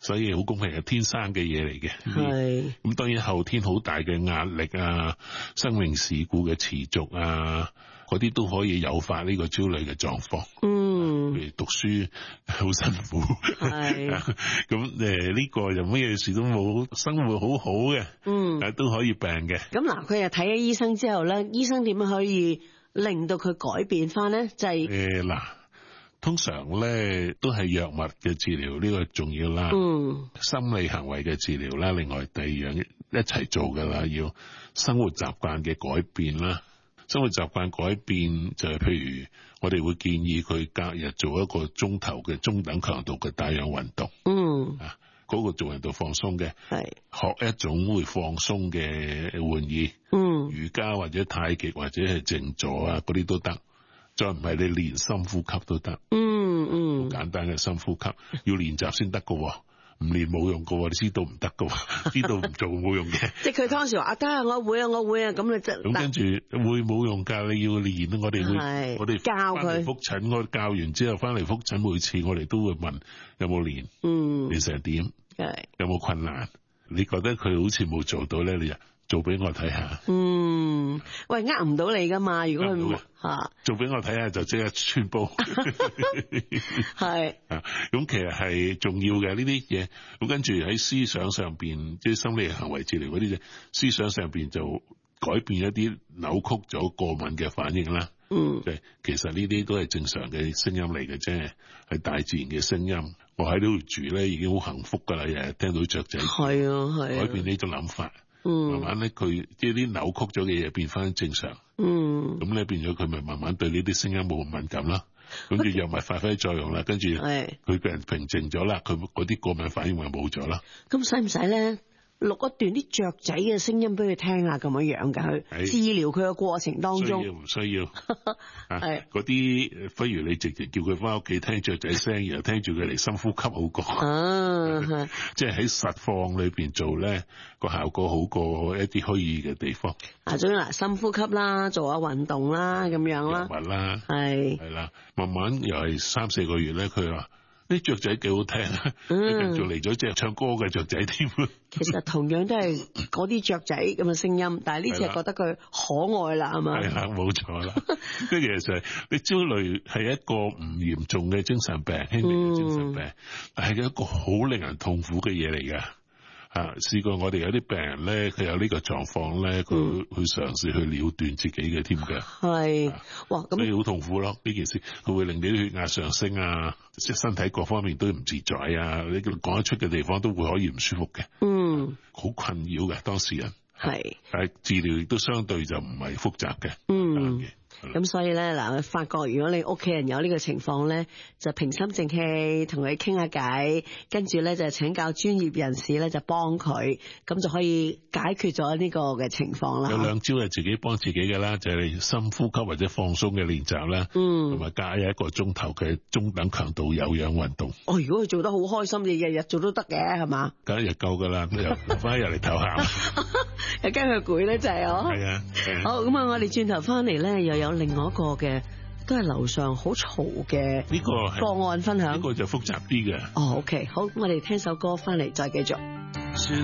所以好公平係天生嘅嘢嚟嘅。 係咁當然後天好大嘅壓力啊，生命事故嘅持續啊，嗰啲都可以誘發呢個焦慮嘅狀況。譬如讀書好辛苦，係咁呢個就乜嘢事都冇，生活好好嘅，都可以病嘅。 咁嗱，佢又睇咗醫生之後咧，醫生點樣可以令到佢改變翻咧？就係嗱，通常咧都係藥物嘅治療呢個重要啦，心理行為嘅治療啦，另外第二樣一齊做噶啦，要生活習慣嘅改變啦。生活習慣改變就係譬如我哋會建議佢隔日做1個鐘頭嘅中等強度嘅帶氧運動，嗰個做人度放鬆嘅，學一種會放鬆嘅玩意，瑜伽或者太極或者係靜坐啊，嗰啲都得。再唔係你練深呼吸都得，好簡單嘅深呼吸，要練習先得噶，唔練冇用噶，你知道唔得噶，知道唔做冇用嘅。 即係佢當時話得啊，我會啊，咁你即係咁跟住會冇用噶，你要練，我哋教佢覆診，我教完之後翻嚟覆診，每次我哋都會問有冇練，練成點，有冇困難，你覺得佢好似冇做到咧，你就做俾我睇下。 喂，呃唔到你噶嘛？如果佢做俾我睇下就即刻穿煲。 係咁其實係重要嘅呢啲嘢。咁跟住喺思想上邊，即係心理行為治療嗰啲啫，思想上邊就改變一啲扭曲咗過敏嘅反應啦。其實呢啲都係正常嘅聲音嚟嘅啫，係大自然嘅聲音。我喺呢度住咧已經好幸福噶啦，日日聽到雀仔，改變呢種諗法。慢慢咧，佢即係啲扭曲咗嘅嘢變翻正常。咁咧變咗佢咪慢慢對呢啲聲音冇咁敏感啦。跟住藥物發揮作用啦，跟住佢個人平靜咗啦，佢嗰啲過敏反應咪冇咗啦。 咁使唔使咧錄一段啲雀仔嘅聲音俾佢聽啊？咁樣噶，去治療佢嘅過程當中， 唔需要？嗰啲不如你直接叫佢翻屋企聽雀仔聲，然後聽住佢嚟深呼吸好過。即係喺實況裏邊做咧，個效果好過一啲虛擬嘅地方。 總之嗱，深呼吸啦，做下運動啦，咁樣啦， 藥物啦， 係啦，慢慢又係3-4個月咧，佢話啲雀仔幾好聽，仲嚟咗隻唱歌嘅雀仔添。 其實同樣都係嗰啲雀仔咁嘅聲音，但係呢次係覺得佢可愛啦，係嘛？係啦， 冇錯啦。即係其實你焦慮係一個唔嚴重嘅精神病，輕微嘅精神病，係一個好令人痛苦嘅嘢嚟噶。試過我哋有啲病人咧，佢有呢個狀況咧，佢嘗試去了斷自己嘅添嘅。係，哇，咁所以好痛苦咯呢件事，佢會令你啲血壓上升啊，即係身體各方面都唔自在啊，你講得出嘅地方都會可以唔舒服嘅。好困擾嘅當事人。係，但係治療亦都相對就唔係複雜嘅。咁所以咧嗱，發覺如果你屋企人有呢個情況咧，就平心靜氣同佢傾下偈，跟住咧就請教專業人士咧就幫佢，咁就可以解決咗呢個嘅情況啦。 有2招係自己幫自己嘅啦，就係深呼吸或者放鬆嘅練習啦，同埋加1個鐘頭嘅中等強度有氧運動。 如果佢做得好開心，你日日做都得嘅，係嘛？ 梗係1日夠噶啦，又留翻1日嚟唞下。 又驚佢攰咧，就係係啊。 好，咁我哋轉頭翻嚟咧，又有另外一個嘅，都係樓上好嘈嘅呢個個案分享。 呢個就複雜啲嘅。 OK， 好，我哋聽首歌翻嚟再繼續。